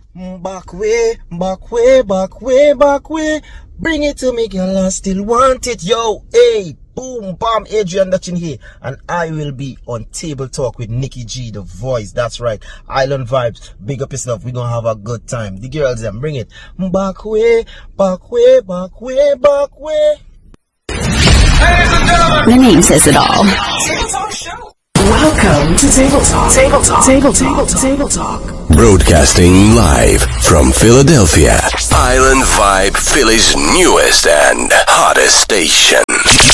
Back way, back way, back way, back way. Bring it to me, girl, I still want it. Yo, hey, boom, bam, Adrian Dutchin here. And I will be on Table Talk with Nikki G, the voice. That's right, Island Vibes. Big up yourself, we're gonna have a good time. The girls, them, bring it. Back way, back way, back way, back way. The name says it all. Welcome to Table Talk. Table Talk. Table Talk. Table Talk. Broadcasting live from Philadelphia. Island Vibe, Philly's newest and hottest station.